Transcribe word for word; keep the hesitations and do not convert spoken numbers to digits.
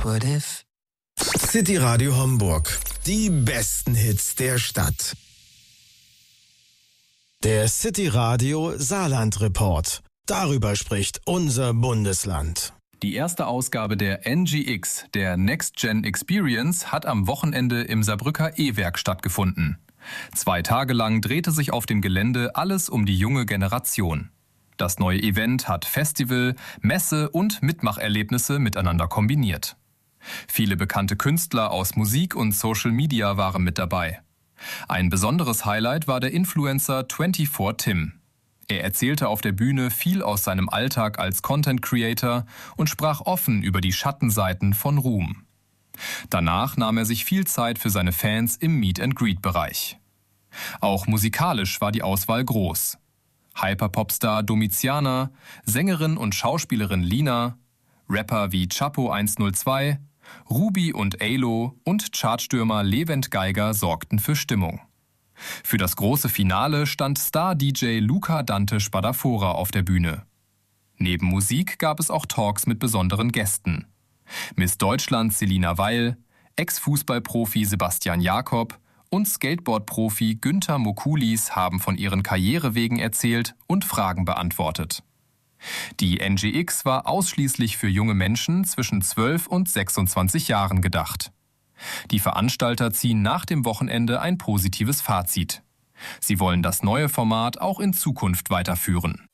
What if? City Radio Homburg. Die besten Hits der Stadt. Der City Radio Saarland Report. Darüber spricht unser Bundesland. Die erste Ausgabe der N G X, der Next Gen Experience, hat am Wochenende im Saarbrücker E-Werk stattgefunden. Zwei Tage lang drehte sich auf dem Gelände alles um die junge Generation. Das neue Event hat Festival, Messe und Mitmacherlebnisse miteinander kombiniert. Viele bekannte Künstler aus Musik und Social Media waren mit dabei. Ein besonderes Highlight war der Influencer vierundzwanzig Tim. Er erzählte auf der Bühne viel aus seinem Alltag als Content Creator und sprach offen über die Schattenseiten von Ruhm. Danach nahm er sich viel Zeit für seine Fans im Meet-and-Greet-Bereich. Auch musikalisch war die Auswahl groß. Hyperpopstar Domitiana, Sängerin und Schauspielerin Lina, Rapper wie Chapo eins null zwei, Ruby und Alo und Chartstürmer Levent Geiger sorgten für Stimmung. Für das große Finale stand Star-D J Luca Dante Spadafora auf der Bühne. Neben Musik gab es auch Talks mit besonderen Gästen. Miss Deutschland Selina Weil, Ex-Fußballprofi Sebastian Jakob und Skateboard-Profi Günther Mokulis haben von ihren Karrierewegen erzählt und Fragen beantwortet. Die N G X war ausschließlich für junge Menschen zwischen zwölf und sechsundzwanzig Jahren gedacht. Die Veranstalter ziehen nach dem Wochenende ein positives Fazit. Sie wollen das neue Format auch in Zukunft weiterführen.